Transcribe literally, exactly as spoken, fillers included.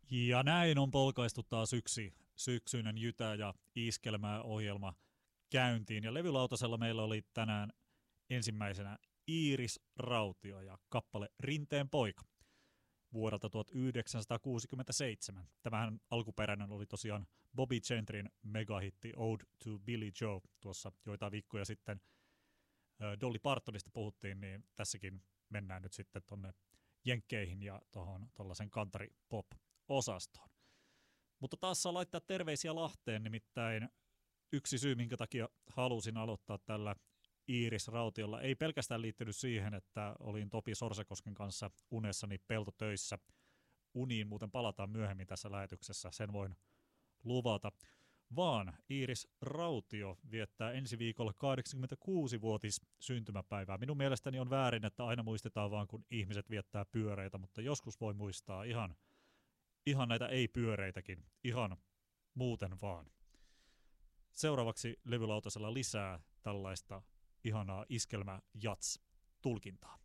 Ja näin on polkaistu taas yksi syksyinen jytä- ja iskelmä-ohjelma käyntiin. Ja levylautasella meillä oli tänään ensimmäisenä Iiris Rautio ja kappale Rinteen poika vuodelta tuhatyhdeksänsataakuusikymmentäseitsemän. Tämähän alkuperäinen oli tosiaan Bobby Gentryn megahitti Ode to Billie Joe. Tuossa joitain viikkoja sitten Dolly Partonista puhuttiin, niin tässäkin mennään nyt sitten tonne jenkkeihin ja tuohon tuollaisen country pop osastoon. Mutta taas saa laittaa terveisiä Lahteen, nimittäin yksi syy, minkä takia halusin aloittaa tällä Iiris Rautiolla, ei pelkästään liittynyt siihen, että olin Topi Sorsakosken kanssa unessani peltotöissä. Uniin muuten palataan myöhemmin tässä lähetyksessä, sen voin luvata, vaan Iiris Rautio viettää ensi viikolla kahdeksankymmentäkuusi-vuotis syntymäpäivää. Minun mielestäni on väärin, että aina muistetaan vaan, kun ihmiset viettää pyöreitä, mutta joskus voi muistaa ihan Ihan näitä ei-pyöreitäkin, ihan muuten vaan. Seuraavaksi levylautasella lisää tällaista ihanaa iskelmä-jats-tulkintaa.